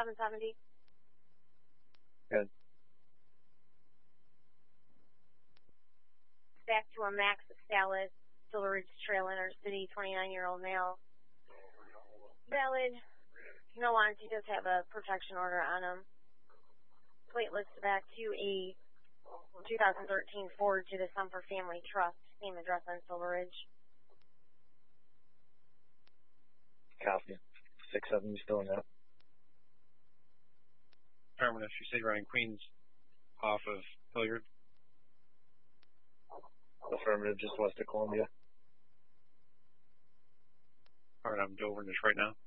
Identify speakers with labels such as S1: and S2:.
S1: 770.
S2: Good.
S1: Back to a Max Salad, Silver Ridge Trail, Intercity, 29-year-old male. Valid. No warrants. He does have a protection order on him. Plate lists back to a 2013 Ford to the Sumfer Family Trust. Same address on Silver Ridge.
S2: Copy. 670 still in that.
S3: Terminus, you say you're on Queens off of Hilliard?
S2: Affirmative, just west of Columbia.
S3: All right, I'm Dover just right now.